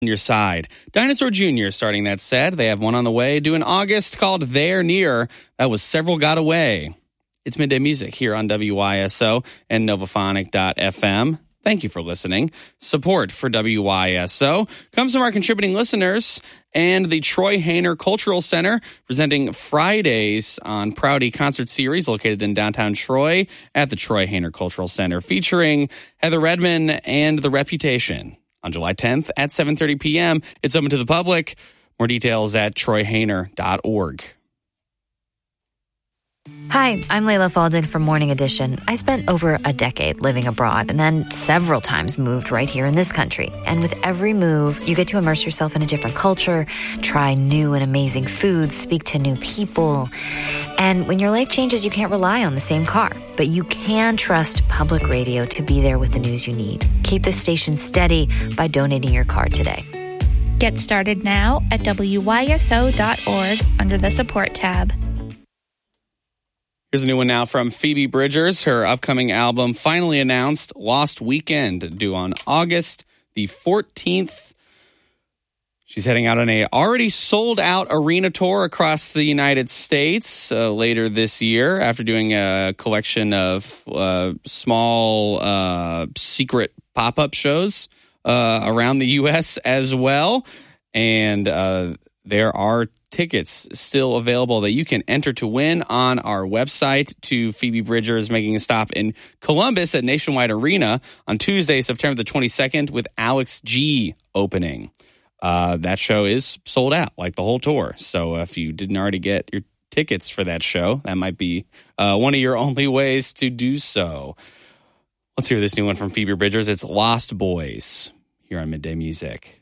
your side. Dinosaur Jr. starting that set. They have one on the way due in August called They're Near. That was Several Got Away. It's Midday Music here on WYSO and Novophonic.fm. Thank you for listening. Support for WYSO comes from our contributing listeners and the Troy Hayner Cultural Center, presenting Fridays on Proudy Concert Series located in downtown Troy at the Troy Hayner Cultural Center, featuring Heather Redman and The Reputation on July 10th at 7:30 p.m. It's open to the public. More details at troyhayner.org. Hi, I'm Layla Faldick from Morning Edition. I spent over a decade living abroad and then several times moved right here in this country. And with every move, you get to immerse yourself in a different culture, try new and amazing foods, speak to new people. And when your life changes, you can't rely on the same car. But you can trust public radio to be there with the news you need. Keep the station steady by donating your car today. Get started now at WYSO.org under the Support tab. Here's a new one now from Phoebe Bridgers. Her upcoming album finally announced, Lost Weekend, due on August the 14th. She's heading out on a already sold-out arena tour across the United States later this year after doing a collection of small secret pop-up shows around the U.S. as well. And there are tickets still available that you can enter to win on our website to Phoebe Bridgers making a stop in Columbus at Nationwide Arena on Tuesday, September the 22nd with Alex G opening. That show is sold out, like the whole tour. So if you didn't already get your tickets for that show, that might be one of your only ways to do so. Let's hear this new one from Phoebe Bridgers. It's Lost Boys here on Midday Music.